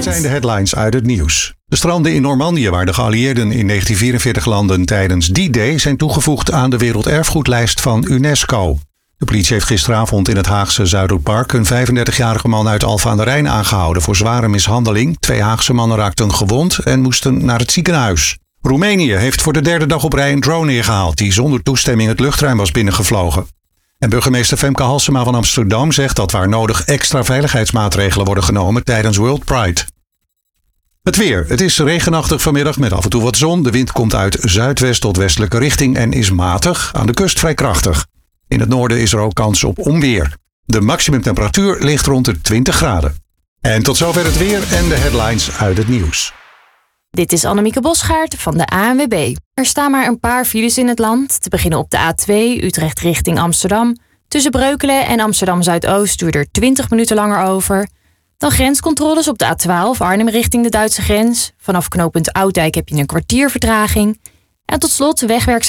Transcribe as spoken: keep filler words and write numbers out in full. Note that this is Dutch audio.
zijn de headlines uit het nieuws. De stranden in Normandië, waar de geallieerden in negentien vierenveertig landden tijdens D-Day, zijn toegevoegd aan de werelderfgoedlijst van UNESCO. De politie heeft gisteravond in het Haagse Zuiderpark een vijfendertigjarige man uit Alphen aan de Rijn aangehouden voor zware mishandeling. Twee Haagse mannen raakten gewond en moesten naar het ziekenhuis. Roemenië heeft voor de derde dag op rij een drone neergehaald die zonder toestemming het luchtruim was binnengevlogen. En burgemeester Femke Halsema van Amsterdam zegt dat waar nodig extra veiligheidsmaatregelen worden genomen tijdens World Pride. Het weer. Het is regenachtig vanmiddag met af en toe wat zon. De wind komt uit zuidwest tot westelijke richting en is matig, aan de kust vrij krachtig. In het noorden is er ook kans op onweer. De maximumtemperatuur ligt rond de twintig graden. En tot zover het weer en de headlines uit het nieuws. Dit is Annemieke Bosgaard van de A N W B. Er staan maar een paar files in het land. Te beginnen op de A twee, Utrecht richting Amsterdam. Tussen Breukelen en Amsterdam Zuidoost duurt er twintig minuten langer over. Dan grenscontroles op de A twaalf, Arnhem richting de Duitse grens. Vanaf knooppunt Oudijk heb je een kwartier vertraging. En tot slot wegwerkzaamheden